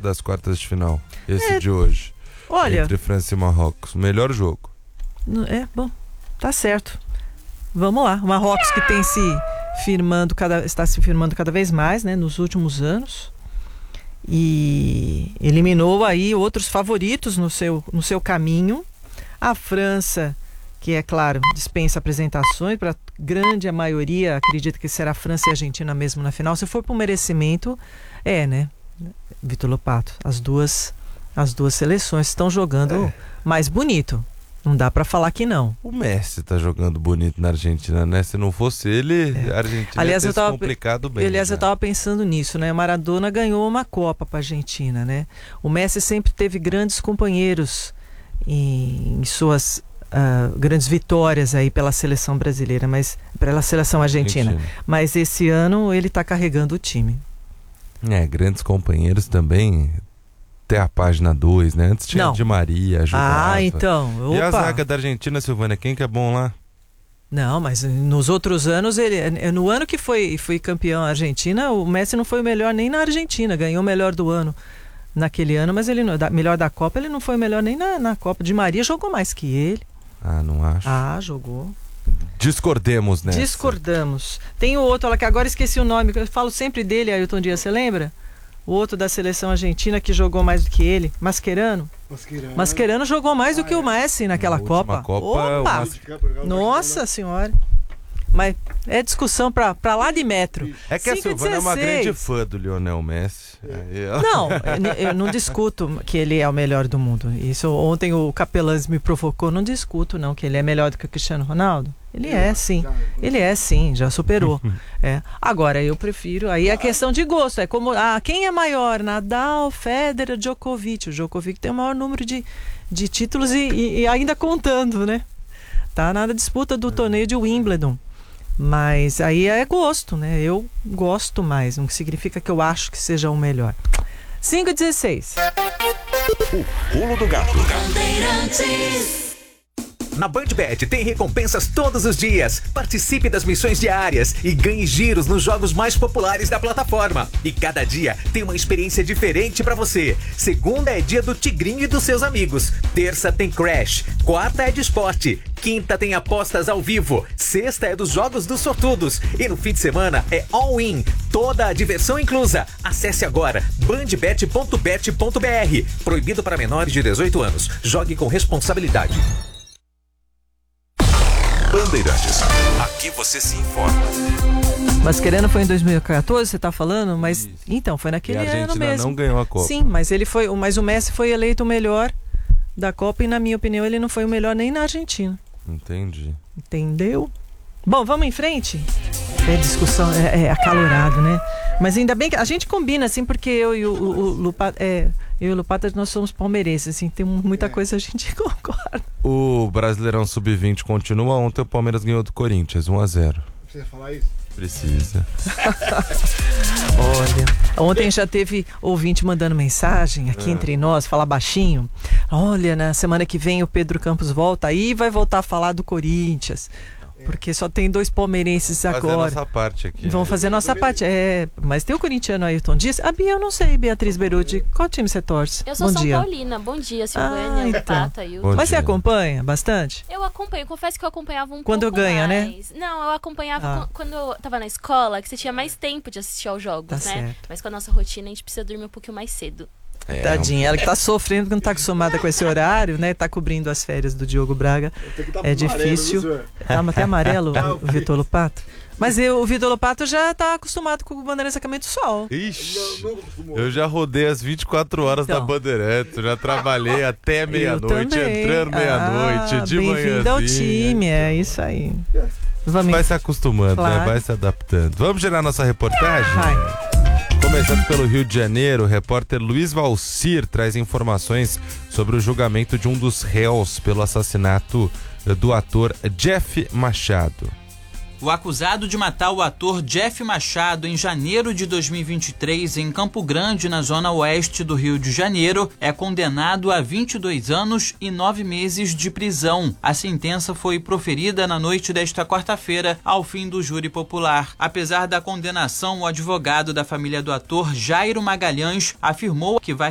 das quartas de final, esse de hoje. Olha, entre França e Marrocos. Melhor jogo. Bom, tá certo. Vamos lá. O Marrocos que tem está se firmando cada vez mais, né, nos últimos anos. E eliminou aí outros favoritos no seu caminho. A França, que é claro, dispensa apresentações, para grande maioria acredita que será França e Argentina mesmo na final. Se for por merecimento, né, Vitor Lopato, as duas seleções estão jogando mais bonito. Não dá pra falar que não. O Messi tá jogando bonito na Argentina, né? Se não fosse ele, a Argentina ia ter se complicado bem. Aliás, eu tava pensando nisso, né? O Maradona ganhou uma Copa pra Argentina, né? O Messi sempre teve grandes companheiros em suas grandes vitórias aí pela seleção brasileira, mas pela seleção argentina. Mas esse ano ele tá carregando o time. Grandes companheiros também. Até a página 2, né? Antes tinha Di Maria, ajudava. Então. Opa. E a zaga da Argentina, Silvânia, quem que é bom lá? Não, mas nos outros anos, no ano que foi campeão a Argentina, o Messi não foi o melhor nem na Argentina, ganhou o melhor do ano naquele ano, mas ele melhor da Copa, ele não foi o melhor nem na Copa. Di Maria jogou mais que ele. Não acho. Jogou. Discordemos, né? Discordamos. Tem o outro lá que agora esqueci o nome, eu falo sempre dele, Ailton Dias, você lembra? O outro da seleção argentina que jogou mais do que ele, Mascherano. Mascherano jogou mais do que o Messi naquela Copa. Opa! Nossa senhora! Mas é discussão pra lá de metro. É que a Silvana é uma grande fã do Lionel Messi. Não, eu não discuto que ele é o melhor do mundo. Isso ontem o Capelães me provocou. Não discuto não que ele é melhor do que o Cristiano Ronaldo. Ele é sim, já superou. Agora eu prefiro, aí é questão de gosto, é como, quem é maior, Nadal, Federer, Djokovic. O Djokovic tem o maior número de títulos e ainda contando, né? Tá na disputa do torneio de Wimbledon. Mas aí é gosto, né? Eu gosto mais, não significa que eu acho que seja o melhor. 5h16. O pulo do gato. Na BandBet tem recompensas todos os dias. Participe das missões diárias e ganhe giros nos jogos mais populares da plataforma. E cada dia tem uma experiência diferente pra você. Segunda é dia do Tigrinho e dos seus amigos. Terça tem Crash. Quarta é de esporte. Quinta tem apostas ao vivo. Sexta é dos jogos dos sortudos. E no fim de semana é all-in. Toda a diversão inclusa. Acesse agora bandbet.bet.br. Proibido para menores de 18 anos. Jogue com responsabilidade. Bandeirantes. Aqui você se informa. Mascherano foi em 2014, você tá falando? Mas então, foi naquele ano mesmo. E a Argentina não ganhou a Copa. Sim, mas mas o Messi foi eleito o melhor da Copa e, na minha opinião, ele não foi o melhor nem na Argentina. Entendi. Entendeu? Bom, vamos em frente? Discussão é acalorado, né? Mas ainda bem que a gente combina, assim, porque eu e o Lupata, nós somos palmeirenses, assim, tem muita coisa a gente concorda. O Brasileirão Sub-20 continua. Ontem o Palmeiras ganhou do Corinthians, 1-0. Precisa falar isso? Precisa. Olha, ontem já teve ouvinte mandando mensagem aqui entre nós, falar baixinho. Olha, na semana que vem o Pedro Campos volta, aí vai voltar a falar do Corinthians. Porque só tem 2 palmeirenses agora. Vamos fazer a nossa parte aqui. Vamos fazer a nossa parte. Mas tem o corintiano Ailton Dias. A Bia, eu não sei, Beatriz Beruti. Qual time você torce? Eu sou São Paulina. Bom dia, Silvânia, Lupata, Ailton. Mas você acompanha bastante? Eu acompanho. Confesso que eu acompanhava um quando pouco ganha, mais. Né? Não, eu acompanhava quando eu tava na escola, que você tinha mais tempo de assistir aos jogos, né? Certo. Mas com a nossa rotina, a gente precisa dormir um pouquinho mais cedo. Tadinha, ela que tá sofrendo porque não tá acostumada com esse horário, né? Tá cobrindo as férias do Diogo Braga. É difícil. Tá até amarelo o Vitor Lopato. Mas o Vitor Lopato já tá acostumado com o Bandeirantes Sacramento do Sol. Ixi, eu já rodei as 24 horas da Bandeirantes, já trabalhei até meia-noite, entrando meia-noite, de manhã. Bem-vindo ao time, é isso aí. Vai se acostumando, claro, né? Vai se adaptando. Vamos gerar nossa reportagem? Vai. Começando pelo Rio de Janeiro, o repórter Luiz Valcir traz informações sobre o julgamento de um dos réus pelo assassinato do ator Jeff Machado. O acusado de matar o ator Jeff Machado em janeiro de 2023 em Campo Grande, na zona oeste do Rio de Janeiro, é condenado a 22 anos e 9 meses de prisão. A sentença foi proferida na noite desta quarta-feira, ao fim do júri popular. Apesar da condenação, o advogado da família do ator, Jairo Magalhães, afirmou que vai